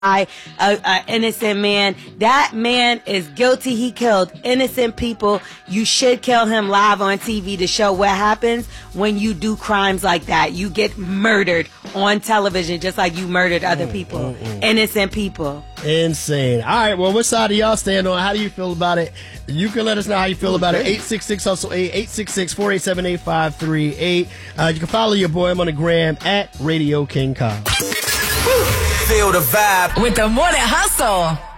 an innocent man. That man is guilty. He killed innocent people. You should kill him live on TV to show what happens when you do crimes like that. You get murdered on television just like you murdered other people, innocent people. Insane. All right, well, what side do y'all stand on? How do you feel about it? You can let us know how you feel about it. 866-HUSTLE-8, 866-487-8538. You can follow your boy. I'm on the gram at Radio King Kyle. Feel the vibe with the Morning Hustle.